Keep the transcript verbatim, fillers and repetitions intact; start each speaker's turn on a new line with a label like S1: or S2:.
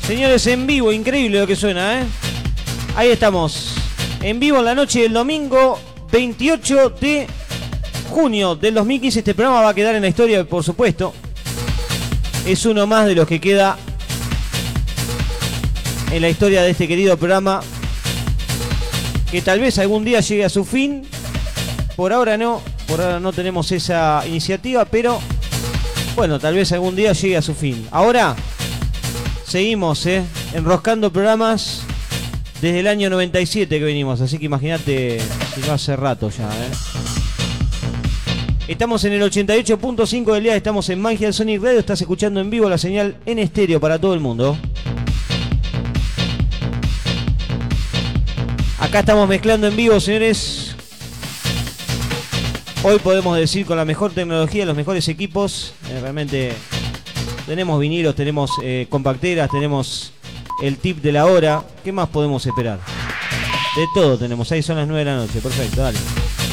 S1: Señores, en vivo, increíble lo que suena, ¿eh? Ahí estamos, en vivo en la noche del domingo veintiocho de junio del dos mil quince. Este programa va a quedar en la historia, por supuesto. Es uno más de los que queda en la historia de este querido programa, que tal vez algún día llegue a su fin. Por ahora no, por ahora no tenemos esa iniciativa, pero bueno, tal vez algún día llegue a su fin. Ahora seguimos, eh, enroscando programas desde el año noventa y siete que venimos, así que imagínate si no hace rato ya, eh. Estamos en el ochenta y ocho punto cinco del día, estamos en Magic Sonic Radio, estás escuchando en vivo la señal en estéreo para todo el mundo. Acá estamos mezclando en vivo, señores. Hoy podemos decir con la mejor tecnología, los mejores equipos. Eh, realmente tenemos vinilos, tenemos eh, compacteras, tenemos el tip de la hora. ¿Qué más podemos esperar? De todo tenemos. Ahí son las nueve de la noche. Perfecto, dale.